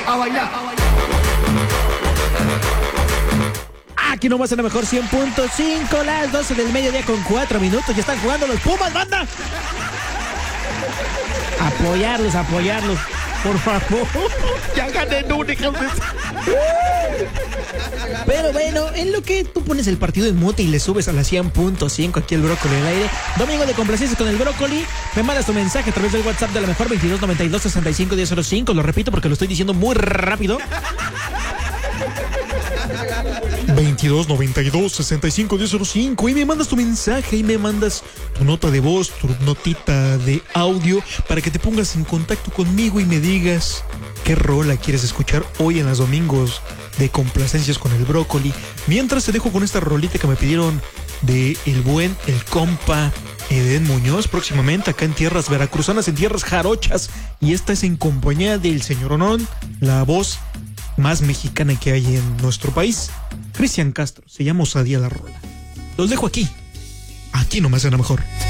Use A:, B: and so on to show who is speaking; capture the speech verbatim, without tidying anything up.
A: a bailar.
B: Aquí nomás en la mejor cien punto cinco, las doce del mediodía con cuatro minutos. Ya están jugando los Pumas, banda. Apoyarlos, apoyarlos. Por favor.
A: Ya gané, no, déjame.
B: Pero bueno, en lo que tú pones el partido en mute y le subes a la cien punto cinco aquí el Brócoli en el aire. Domingo de complacencias con el Brócoli. Me mandas tu mensaje a través del WhatsApp de la mejor veintidós noventa y dos sesenta y cinco diez cero cinco. Lo repito porque lo estoy diciendo muy rápido. veintidós noventa y dos sesenta y cinco diez cero cinco y me mandas tu mensaje y me mandas tu nota de voz, tu notita de audio para que te pongas en contacto conmigo y me digas qué rola quieres escuchar hoy en los domingos de complacencias con el Brócoli. Mientras te dejo con esta rolita que me pidieron de el buen, el compa Edén Muñoz, próximamente acá en tierras veracruzanas, en tierras jarochas, y esta es en compañía del señor Onón, la voz más mexicana que hay en nuestro país, Cristian Castro. Se llama Osadía la rola. Los dejo aquí, aquí nomás en la mejor.